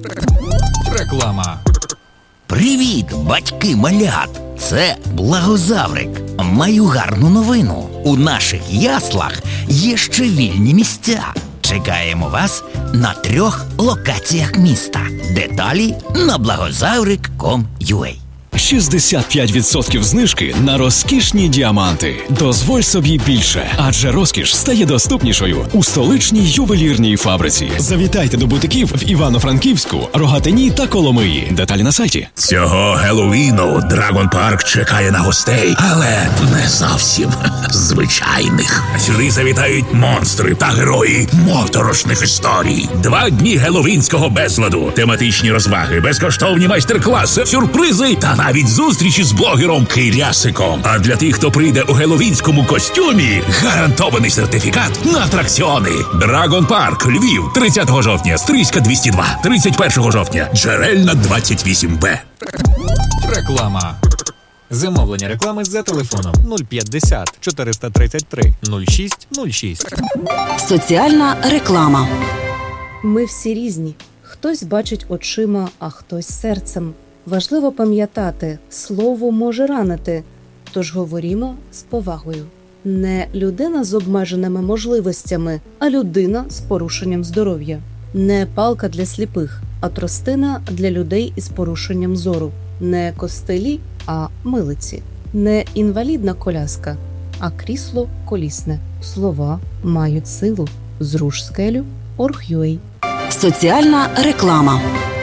Реклама. Привіт, батьки малят! Це Благозаврик. Маю гарну новину. У наших яслах є ще вільні місця. Чекаємо вас на 3 локаціях міста. Деталі на благозаврик.com.ua. 65% знижки на розкішні діаманти. Дозволь собі більше, адже розкіш стає доступнішою у столичній ювелірній фабриці. Завітайте до бутиків в Івано-Франківську, Рогатині та Коломиї. Деталі на сайті. Цього Геловіну Драгон Парк чекає на гостей, але не зовсім звичайних. Сюди завітають монстри та герої моторошних історій. 2 дні геловінського безладу, тематичні розваги, безкоштовні майстер-класи, сюрпризи та навіть зустрічі з блогером Кирясиком. А для тих, хто прийде у геловінському костюмі, гарантований сертифікат на атракціони. Драгон Парк, Львів, 30 жовтня, Стрийська 202, 31 жовтня, Джерельна 28Б. Реклама. Замовлення реклами за телефоном 050 433 06 06. Соціальна реклама. Ми всі різні. Хтось бачить очима, а хтось серцем. Важливо пам'ятати, слово може ранити, тож говорімо з повагою. Не людина з обмеженими можливостями, а людина з порушенням здоров'я. Не палка для сліпих, а тростина для людей із порушенням зору. Не костелі, а милиці. Не інвалідна коляска, а крісло колісне. Слова мають силу. Зруш скелю. Org.ua. Соціальна реклама.